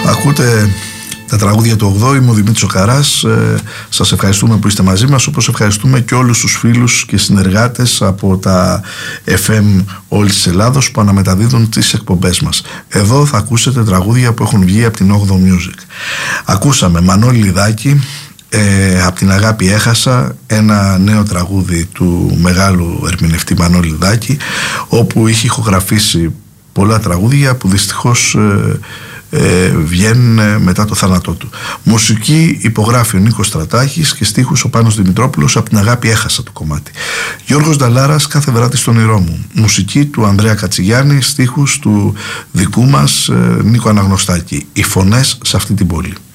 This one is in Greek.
Ακούτε τα τραγούδια του 8, είμαι ο Δημήτρης ο Καράς. Σας ευχαριστούμε που είστε μαζί μας, όπως ευχαριστούμε και όλους τους φίλους και συνεργάτες από τα FM όλης της Ελλάδος που αναμεταδίδουν τις εκπομπές μας. Εδώ θα ακούσετε τραγούδια που έχουν βγει από την 8 Music. Ακούσαμε Μανώλη Λιδάκη, από την αγάπη έχασα, ένα νέο τραγούδι του μεγάλου ερμηνευτή Μανώλη Λιδάκη, όπου είχε ηχογραφήσει πολλά τραγούδια που δυστυχώς βγαίνουν μετά το θάνατό του. Μουσική υπογράφει ο Νίκος Στρατάχης και στίχους ο Πάνος Δημητρόπουλος, από την αγάπη έχασα το κομμάτι. Γιώργος Νταλάρας, κάθε βράδυ στον όνειρό μου. Μουσική του Ανδρέα Κατσιγιάννη, στίχους του δικού μας Νίκο Αναγνωστάκη. Οι φωνές σε αυτή την πόλη.